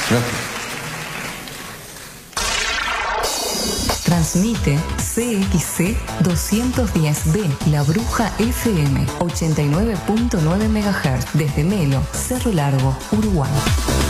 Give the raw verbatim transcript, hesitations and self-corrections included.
Gracias. Transmite C X C doscientos diez B, La Bruja F M, ochenta y nueve punto nueve megahertz, desde Melo, Cerro Largo, Uruguay.